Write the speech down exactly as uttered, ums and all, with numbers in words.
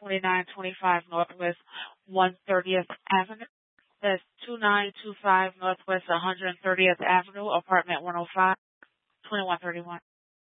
twenty-nine twenty-five Northwest one hundred thirtieth Avenue. That's two nine two five Northwest one hundred thirtieth Avenue, apartment one oh five, twenty-one thirty-one.